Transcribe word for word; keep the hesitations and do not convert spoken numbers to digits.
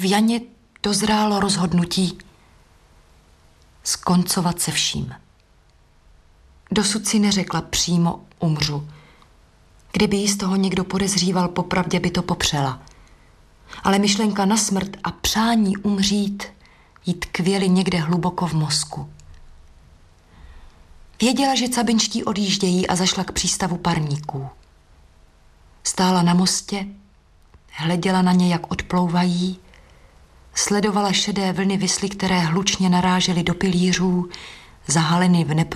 V Janě dozrálo rozhodnutí skoncovat se vším. Dosud si neřekla přímo umřu. Kdyby jí z toho někdo podezříval, popravdě by to popřela. Ale myšlenka na smrt a přání umřít jí tkvěly někde hluboko v mozku. Věděla, že cabinští odjíždějí a zašla k přístavu parníků. Stála na mostě, hleděla na ně, jak odplouvají, sledovala šedé vlny visly, které hlučně narážely do pilířů, zahaleny v neprůhledné